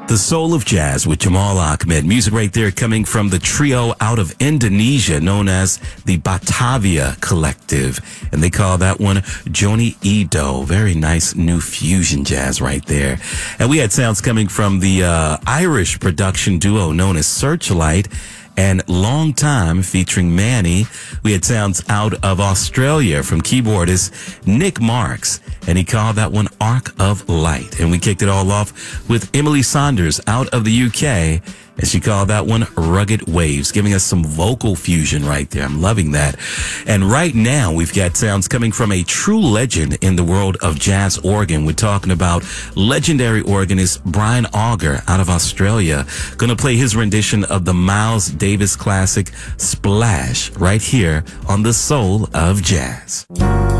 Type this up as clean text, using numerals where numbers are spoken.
The Soul of Jazz with Jamal Ahmed. Music right there coming from the trio out of Indonesia known as the Batavia Collective. And they call that one Joni Edo. Very nice new fusion jazz right there. And we had sounds coming from the Irish production duo known as Searchlight and Long Time featuring Manny. We had sounds out of Australia from keyboardist Nick Marks, and he called that one Arc of Light. And we kicked it all off with Emily Saunders out of the UK, and she called that one Rugged Waves, giving us some vocal fusion right there. I'm loving that. And right now, we've got sounds coming from a true legend in the world of jazz organ. We're talking about legendary organist Brian Auger out of Australia. Going to play his rendition of the Miles Davis classic Splash right here on The Soul of Jazz.